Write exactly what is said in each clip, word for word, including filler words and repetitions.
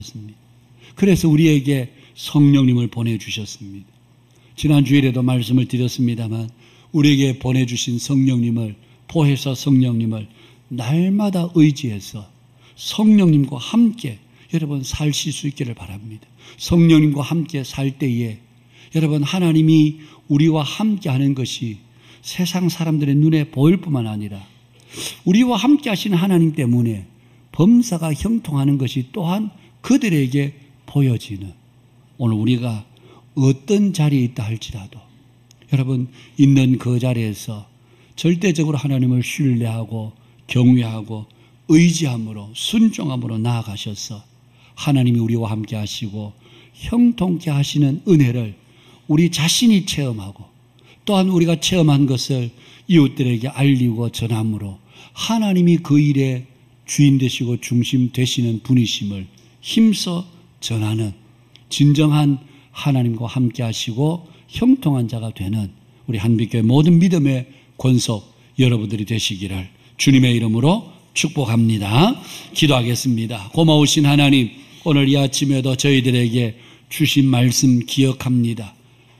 그래서 우리에게 성령님을 보내주셨습니다. 지난 주일에도 말씀을 드렸습니다만 우리에게 보내주신 성령님을, 보혜사 성령님을 날마다 의지해서 성령님과 함께 여러분 사실 수 있기를 바랍니다. 성령님과 함께 살 때에 여러분 하나님이 우리와 함께 하는 것이 세상 사람들의 눈에 보일 뿐만 아니라 우리와 함께 하시는 하나님 때문에 범사가 형통하는 것이 또한 그들에게 보여지는, 오늘 우리가 어떤 자리에 있다 할지라도 여러분 있는 그 자리에서 절대적으로 하나님을 신뢰하고 경외하고 의지함으로 순종함으로 나아가셔서 하나님이 우리와 함께 하시고 형통케 하시는 은혜를 우리 자신이 체험하고 또한 우리가 체험한 것을 이웃들에게 알리고 전함으로 하나님이 그 일에 주인 되시고 중심 되시는 분이심을 힘써 전하는 진정한 하나님과 함께 하시고 형통한 자가 되는 우리 한빛교회 모든 믿음의 권속 여러분들이 되시기를 주님의 이름으로 축복합니다. 기도하겠습니다. 고마우신 하나님, 오늘 이 아침에도 저희들에게 주신 말씀 기억합니다.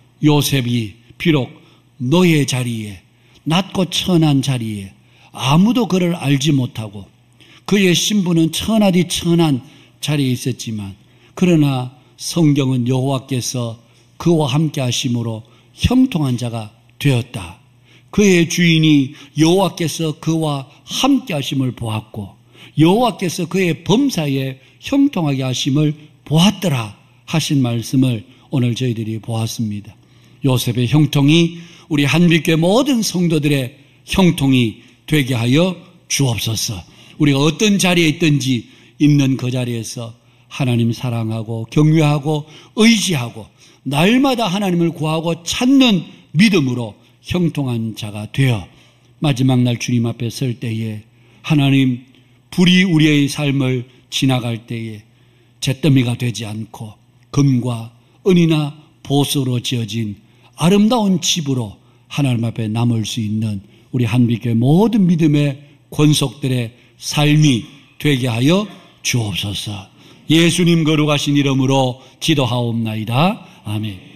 요셉이 비록 노예 자리에, 낮고 천한 자리에 아무도 그를 알지 못하고 그의 신분은 천하디 천한 자리에 있었지만, 그러나 성경은 여호와께서 그와 함께 하심으로 형통한 자가 되었다. 그의 주인이 여호와께서 그와 함께 하심을 보았고 여호와께서 그의 범사에 형통하게 하심을 보았더라 하신 말씀을 오늘 저희들이 보았습니다. 요셉의 형통이 우리 한빛교회 모든 성도들의 형통이 되게 하여 주옵소서. 우리가 어떤 자리에 있든지 있는 그 자리에서 하나님 사랑하고 경외하고 의지하고 날마다 하나님을 구하고 찾는 믿음으로 형통한 자가 되어 마지막 날 주님 앞에 설 때에 하나님 불이 우리의 삶을 지나갈 때에 잿더미가 되지 않고 금과 은이나 보석으로 지어진 아름다운 집으로 하나님 앞에 남을 수 있는 우리 한빛교회 모든 믿음의 권속들의 삶이 되게 하여 주옵소서. 예수님 거룩하신 이름으로 기도하옵나이다. 아멘.